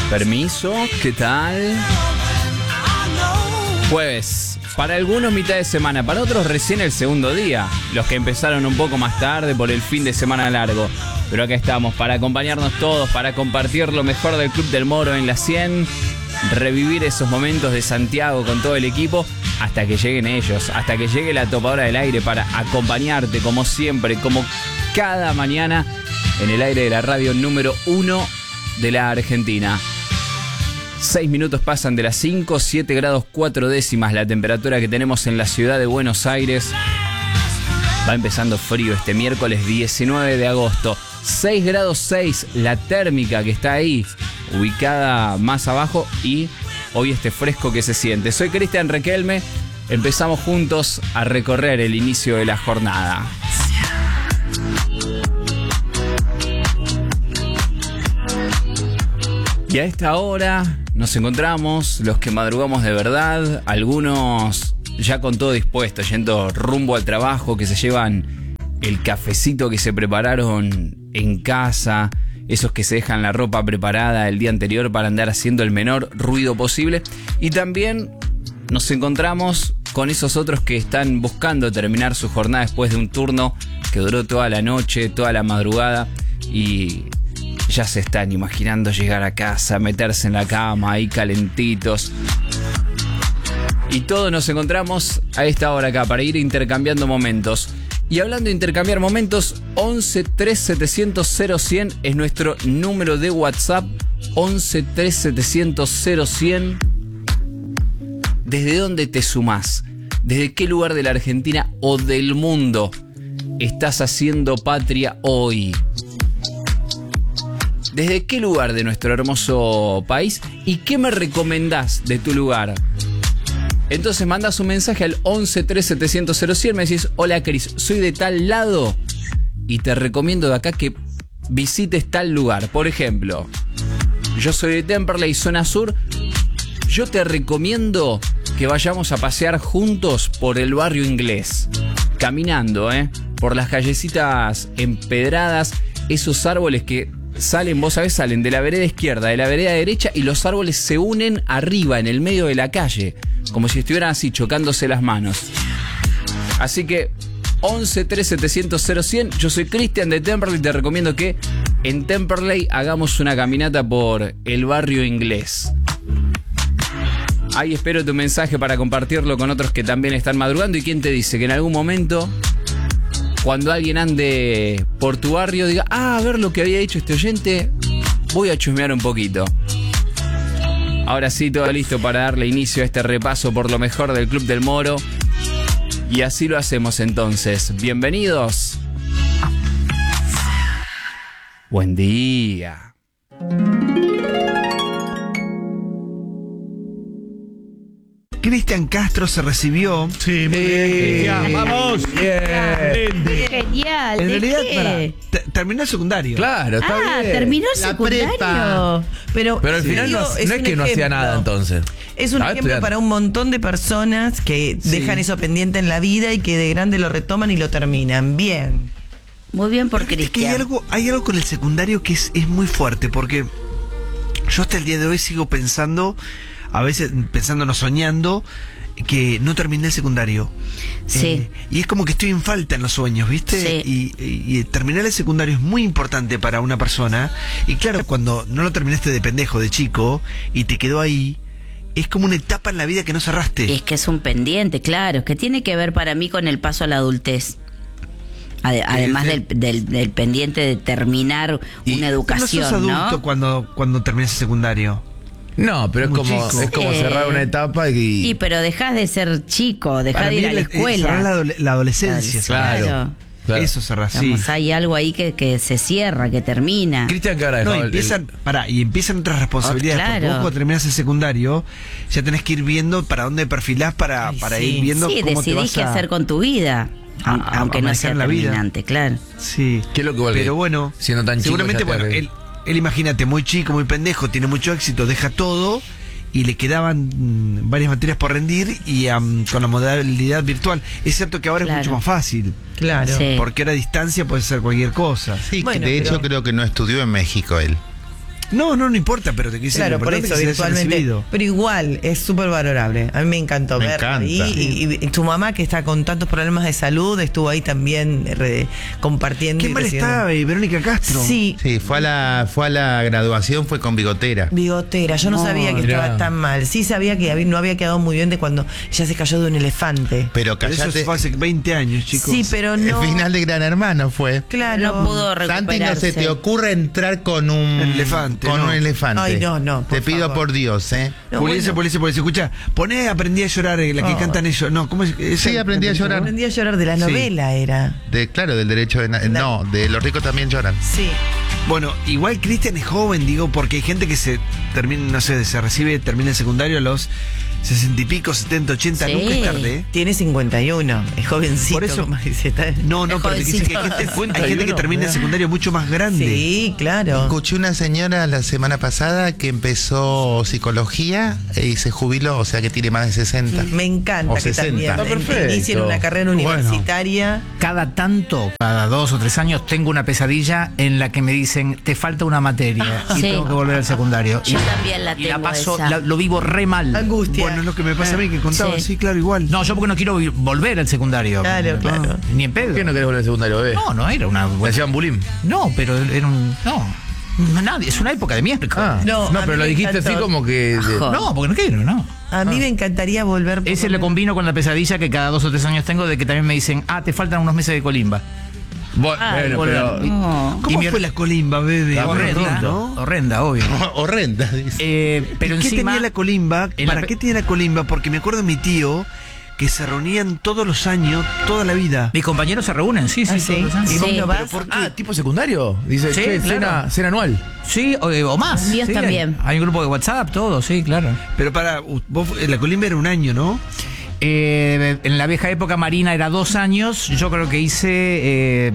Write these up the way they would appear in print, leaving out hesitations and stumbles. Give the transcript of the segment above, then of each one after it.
Permiso, ¿qué tal? Jueves, para algunos mitad de semana, para otros recién el segundo día. Los que empezaron un poco más tarde por el fin de semana largo. Pero acá estamos para acompañarnos todos, para compartir lo mejor del Club del Moro en la 100, revivir esos momentos de Santiago con todo el equipo, hasta que lleguen ellos, hasta que llegue la topadora del aire para acompañarte como siempre, como cada mañana, en el aire de la radio número 1 de la Argentina. 6 minutos pasan de las 5, 7 grados 4 décimas la temperatura que tenemos en la ciudad de Buenos Aires. Va empezando frío este miércoles 19 de agosto. 6 grados 6 la térmica que está ahí, ubicada más abajo, y hoy este fresco que se siente. Soy Cristian Requelme, empezamos juntos a recorrer el inicio de la jornada. Y a esta hora nos encontramos los que madrugamos de verdad, algunos ya con todo dispuesto, yendo rumbo al trabajo, que se llevan el cafecito que se prepararon en casa, esos que se dejan la ropa preparada el día anterior para andar haciendo el menor ruido posible. Y también nos encontramos con esos otros que están buscando terminar su jornada después de un turno que duró toda la noche, toda la madrugada, y ya se están imaginando llegar a casa, meterse en la cama ahí calentitos. Y todos nos encontramos a esta hora acá para ir intercambiando momentos. Y hablando de intercambiar momentos, 11 3 700 0100 es nuestro número de WhatsApp. 11 3 700 0100. ¿Desde dónde te sumás? ¿Desde qué lugar de la Argentina o del mundo estás haciendo patria hoy? ¿Desde qué lugar de nuestro hermoso país? ¿Y qué me recomendás de tu lugar? Entonces mandás un mensaje al 11 3 700 0100, me decís: hola Cris, soy de tal lado y te recomiendo de acá que visites tal lugar. Por ejemplo, yo soy de Temperley, zona sur. Yo te recomiendo que vayamos a pasear juntos por el barrio inglés, caminando, por las callecitas empedradas, esos árboles que salen, vos sabés, salen de la vereda izquierda, de la vereda derecha, y los árboles se unen arriba, en el medio de la calle, como si estuvieran así, chocándose las manos. Así que 11 3 700 0100, yo soy Cristian de Temperley, te recomiendo que en Temperley hagamos una caminata por el barrio inglés. Ahí espero tu mensaje para compartirlo con otros que también están madrugando. Y quién te dice que en algún momento, cuando alguien ande por tu barrio, diga: a ver lo que había dicho este oyente, voy a chusmear un poquito. Ahora sí, todo listo para darle inicio a este repaso por lo mejor del Club del Moro. Y así lo hacemos entonces. Bienvenidos. Buen día. Cristian Castro se recibió. Sí, muy bien. ¡Vamos! Bien. Genial. En ¿De realidad, qué? terminó el secundario. Claro, está bien. Terminó el La secundario. prepa. Pero Pero al final no es un que no hacía ejemplo. nada entonces. Es un Estaba ejemplo estudiando. para un montón de personas que dejan eso pendiente en la vida y que de grande lo retoman y lo terminan. Bien. Muy bien por Es que Cristian. hay algo con el secundario que es muy fuerte, porque yo hasta el día de hoy sigo pensando, a veces no, soñando, que no terminé el secundario. Sí. Y es como que estoy en falta en los sueños, ¿viste? Sí. Y terminar el secundario es muy importante para una persona. Y claro, cuando no lo terminaste de pendejo, de chico, y te quedó ahí, es como una etapa en la vida que no cerraste. Y es que es un pendiente, claro, que tiene que ver para mí con el paso a la adultez. Además del pendiente de terminar una educación, no sos adulto ¿no? cuando terminas el secundario. No, pero Muy es como chico. cerrar una etapa Y pero dejás de ser chico, dejás Para de ir mí a la escuela. cerrar la adolescencia. Claro. Claro. Eso cerrar, sí. Digamos, hay algo ahí que se cierra, que termina. Cristian, que ahora No, dejó empiezan otras responsabilidades. Claro. Porque vos cuando terminás el secundario, ya tenés que ir viendo para dónde perfilás para sí. ir viendo Sí, cómo te decidís vas qué a hacer con tu vida. Aunque no manejar sea la vida. terminante, claro. Sí. ¿Qué es lo que vuelve? Pero bueno, Siendo tan chico, seguramente, ya te bueno, arregla. él imagínate, muy chico, muy pendejo, tiene mucho éxito, deja todo y le quedaban varias materias por rendir y con la modalidad virtual. Es cierto que ahora Claro. es mucho más fácil, Claro. Sí. porque ahora a distancia puede ser cualquier cosa. Sí, Bueno, de pero- hecho creo que no estudió en México él. No importa, pero te quise Claro, por eso, virtualmente. Pero igual, es súper valorable. A mí me encantó Me verlo. encanta. Y tu mamá, que está con tantos problemas de salud, estuvo ahí también compartiendo. Qué y mal recibiendo. está Verónica Castro. Sí, Sí, fue a la graduación, fue con bigotera. bigotera. Yo no sabía que mirá. estaba tan mal. Sí sabía que no había quedado muy bien de cuando ella se cayó de un elefante. Pero Pero eso callate. fue hace 20 años, chicos. Sí, pero El no. final de Gran Hermano fue. Claro. No pudo Santi, recuperarse. no se te ocurre entrar con un Elefante, Con no. un elefante. Ay, no, por Te pido favor. por Dios, ¿eh? No, Police. Escucha, poné Aprendí a llorar, la que cantan ellos. No, ¿cómo es? Sí, Aprendí a llorar. Aprendí a llorar de la novela, era. Claro, del derecho de... No, de los ricos también lloran. Sí. Bueno, igual Cristian es joven, digo, porque hay gente que se termina, no sé, termina el secundario a los 60 y pico, 70, 80, Sí. nunca es tarde, ¿eh? Tiene 51, es jovencito. Por eso- como dice, está- No, Es pero dice que jovencito. hay gente que termina el secundario mucho más grande. Sí, claro. Escuché una señora la semana pasada que empezó psicología y se jubiló, o sea que tiene más de 60. Me encanta O que 60. también Está perfecto. inicien una carrera universitaria. Cada tanto, cada 2 o 3 años, tengo una pesadilla en la que me dicen, te falta una materia y Sí. tengo que volver al secundario. Yo también la y la tengo paso, esa. lo vivo re mal. Angustia. Bueno, es lo que me pasa a mí, que contaba, Sí. sí, claro, igual. No, yo porque no quiero volver al secundario. Claro, claro. Ni en pedo. ¿Por qué no querés volver al secundario, bebé? No, era una... ¿Me hacían bullying? No, pero era un... No, nadie, es una época de miércoles. No, No, a pero mí lo me dijiste encantó. así como que... Ajo. No, porque no quiero, no. A mí me encantaría volver. por Ese lo le menos- combino con la pesadilla que cada 2 o 3 años tengo de que también me dicen, te faltan unos meses de colimba. Bueno, Ay, pero... No. ¿Cómo y fue la colimba, bebé? Horrenda, ¿No? horrenda, obvio. Horrenda, dice. Pero ¿Y qué encima... tenía la colimba? en la ¿Para pe- qué tenía la colimba? Porque me acuerdo de mi tío que se reunían todos los años, toda la vida. Mis compañeros se reúnen, sí, Ah, sí. sí. todos los años. ¿Y vos Sí. no vas? ¿Pero por qué? ¿Tipo secundario? Dice, Sí, che, claro. cena anual. Sí, o más. Los míos sí, también. Hay un grupo de WhatsApp, todo, sí, claro. Pero vos, la colimba era un año, ¿no? En la vieja época Marina era 2 años, yo creo que hice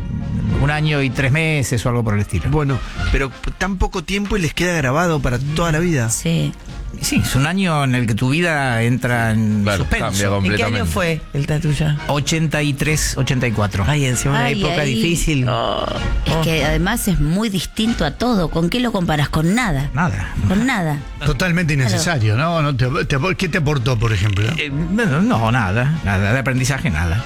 1 año y 3 meses o algo por el estilo. Bueno, pero tan poco tiempo y les queda grabado para toda la vida. Sí. Sí, es un año en el que tu vida entra en Claro, suspenso. cambia ¿En qué completamente. año fue el tatuya? 83, 84. Ay, encima una Ay, época ahí. difícil. Es que además es muy distinto a todo. ¿Con qué lo comparas? Con nada. Nada. Con nada. Totalmente innecesario, ¿no? ¿Qué te aportó, por ejemplo? Bueno, no, nada. Nada de aprendizaje, nada.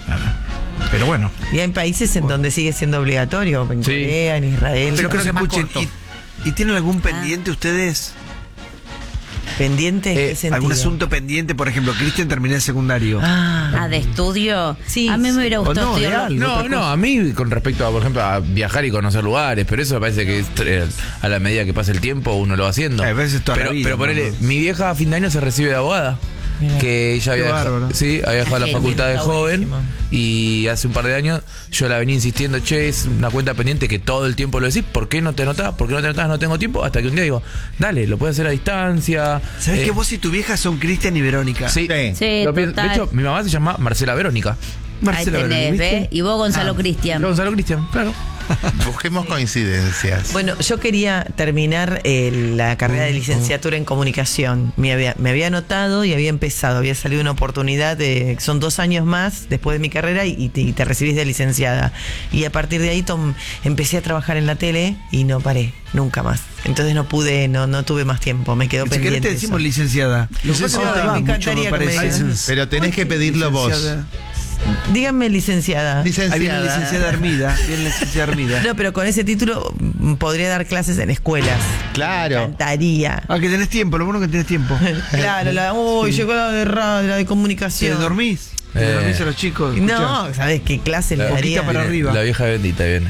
Pero bueno. Y hay países en donde sigue siendo obligatorio, en Sí. Corea, en Israel. Pero creo que más Escuchen, corto. ¿y tienen algún pendiente ustedes? ¿Pendiente? ¿En qué sentido? ¿Algún asunto pendiente? Por ejemplo, Cristian terminó el secundario. Ah, De estudio. Sí, A mí me hubiera o gustado no, de estudiarlo. algo. No, otra no, cosa. a mí con respecto a, por ejemplo, a viajar y conocer lugares, pero eso me parece que a la medida que pasa el tiempo uno lo va haciendo. A veces toda la pero, vida, pero ponele, ¿no? mi vieja a fin de año se recibe de abogada. Que ella había Qué dejado, bárbaro. sí, había dejado la Está facultad de está joven buenísimo. y hace un par de años yo la venía insistiendo, che, es una cuenta pendiente que todo el tiempo lo decís, ¿por qué no te anotás? ¿Por qué no te anotás? No tengo tiempo, hasta que un día digo, dale, lo puedes hacer a distancia. ¿Sabés que vos y tu vieja son Cristian y Verónica? Sí, Sí, lo pienso. total. De hecho, mi mamá se llama Marcela Verónica. Ahí Marcela tenés, Verónica, ¿ves? ¿viste? Y vos, Gonzalo Cristian. Gonzalo Cristian, claro. Busquemos coincidencias. bueno, yo quería terminar la carrera de licenciatura en comunicación. Me había anotado y había empezado. Había salido una oportunidad, son 2 años más después de mi carrera y te recibís de licenciada. Y a partir de ahí empecé a trabajar en la tele y no paré, nunca más. Entonces no pude, no tuve más tiempo, me quedó Si querés pendiente. te decimos eso. licenciada. Licenciada, Lo que pasa es que me mucho, encantaría que me parece. digan. Pero tenés que pedirlo vos. Licenciada. Díganme licenciada. Licenciada. Ahí viene la licenciada Armida. Viene la licenciada Armida. No, pero con ese título podría dar clases en escuelas. Me Claro. encantaría. Ah, que tenés tiempo, lo bueno que tenés tiempo. Claro, llegó la de radio, la de ¿Te comunicación. dormís? ¿Te dormís a los chicos? No, ¿sabes qué clase le Boquita daría? para arriba. La vieja bendita viene.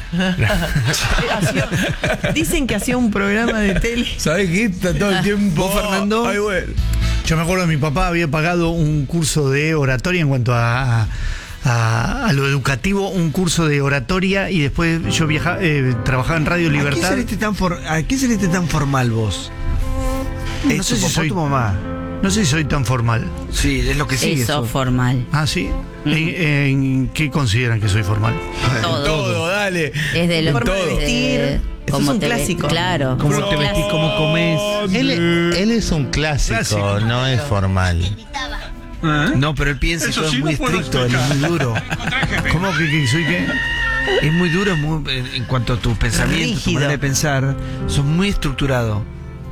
Dicen que hacía un programa de tele. ¿Sabés qué? Está todo el tiempo. ¿Vos, Fernando? Ay, bueno. Yo me acuerdo que mi papá había pagado un curso de oratoria en cuanto a lo educativo, un curso de oratoria, y después yo trabajaba en Radio ¿A Libertad. qué saliste tan formal vos? No ¿Es sé tu si papá o soy- tu mamá? No sé si soy tan formal. Sí, es lo que sigue. Eso eso. formal. Ah, ¿sí? ¿En qué consideran que soy formal? Todo. Todo, dale. Es de lo Forma de vestir. Eso es cómo un te ves. clásico. Claro. ¿Cómo un te vestís? clásico. ¿Cómo comés? Él es un clásico, Clásico. no es formal. No, pero él piensa que todo es muy estricto, él es muy duro. ¿Cómo que soy qué? es muy duro en cuanto a tus pensamientos, tu Rígido. manera de pensar. Sos muy estructurado.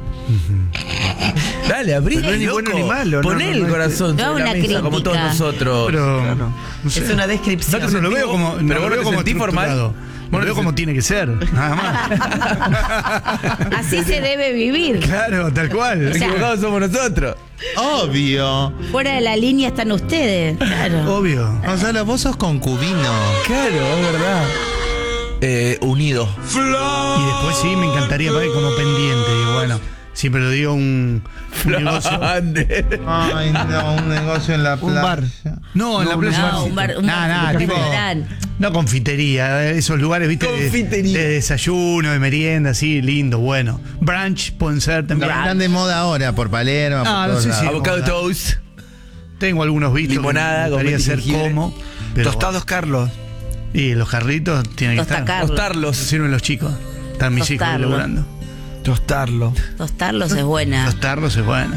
Dale, abrí, Pero no es ni bueno ni malo, Poné no, el no, corazón no, sobre la una mesa, como todos crítica. nosotros. Pero, Claro. no sé. Es una descripción. No lo veo como, Pero no vos lo no veo te como sentís formal. estructurado. Lo Vos no veo te como tiene que ser, nada más. Así se debe vivir. Claro, tal cual. O sea, Equivocados somos nosotros. Obvio. Fuera de la línea están ustedes. Claro. Obvio. Gonzalo, vos sos concubino. Claro, es verdad. Unido. Y después sí, me encantaría poner como pendiente. Digo, bueno, siempre lo digo, un negocio. Ay, no, un negocio en la playa. Un bar. No, en la playa. No, un bar, un tipo, restaurante. no confitería, esos lugares, viste, Confitería. de desayuno, de merienda, así, lindo, bueno. Brunch pueden ser también. Están de moda ahora por Palermo. No, por no todos sé si- lados. Avocado toast. Tengo algunos vistos. Limonada, que me gustaría con ser jengibre. como. Pero, Tostados Carlos. y los jarritos tienen que estar. Tostacarlos. Tostarlos. Los sirven los chicos. Están mis hijos Tostarlo. laburando. Tostarlo. Tostarlos es buena. Tostarlos es bueno.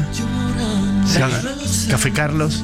Café Carlos.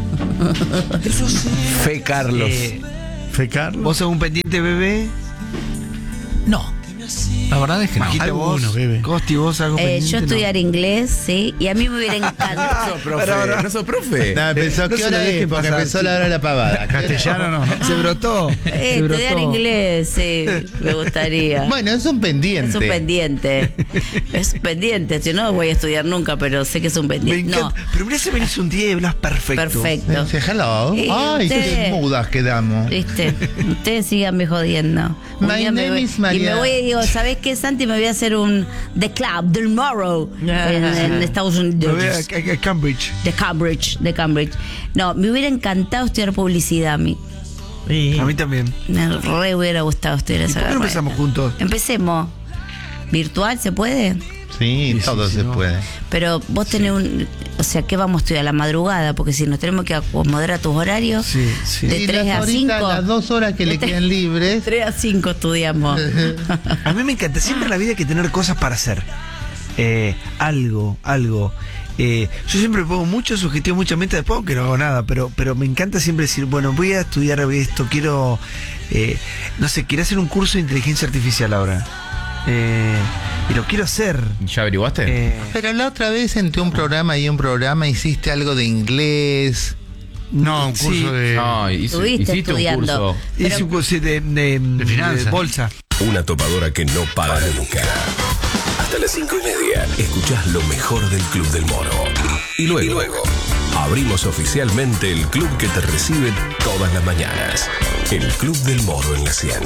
Fe Carlos. Fe Carlos. ¿Vos sos un pendiente bebé? No. La verdad es que no. Majita, Alguno, vos. bebé. Costi, vos algo pendiente. Yo no? estudiar inglés, sí, y a mí me hubiera ¿No encantado. sos profe? ¿No sos profe? No, empezó, No ¿qué se hora lo es? dejen Porque pasar, empezó la hora de la pavada. Castellano no. Se brotó. Se Estudiar brotó. inglés, sí, me gustaría. Bueno, es un pendiente. Es un pendiente. Es un pendiente. Si no voy a estudiar nunca, pero sé que es un Me pendiente. encanta. No, Pero mirá si venís un día y hablas perfecto. perfecto. Dice, hello. Sí, Ay, qué usted- mudas quedamos. ¿Viste? Ustedes síganme jodiendo. Un My día me name voy- is María. Y me voy y digo, ¿sabés qué, Santi? Me voy a hacer un The Club del Morrow en Estados Me Unidos. voy a Cambridge. De Cambridge. No, me hubiera encantado estudiar publicidad a mí. A mí también. Me re hubiera gustado estudiar ¿Y esa por qué no carrera. empezamos juntos? Empecemos. ¿Virtual se puede? Sí, todo se no. puede. Pero vos tenés un... O sea, ¿qué vamos a estudiar? A la madrugada, porque si nos tenemos que acomodar a tus horarios, Sí, sí. de Y 3 las a horitas, 5. las 2 horas que le quedan libres. 3 a 5 estudiamos. A mí me encanta. Siempre en la vida hay que tener cosas para hacer. Algo. Yo siempre pongo muchos objetivos, mucha meta, después aunque no hago nada, pero me encanta siempre decir, bueno, voy a estudiar esto, quiero, no sé, quiero hacer un curso de inteligencia artificial ahora. Y lo quiero hacer. ¿Ya averiguaste? Pero la otra vez entre un programa y un programa hiciste algo de inglés. No, un curso Sí. de. No, Estuviste hiciste estudiando. un curso. Hice un curso de finanzas. bolsa. Una topadora que no para nunca. Hasta las 5:30 escuchás lo mejor del Club del Mono. Y luego abrimos oficialmente el club que te recibe todas las mañanas. El Club del Mono en la 100.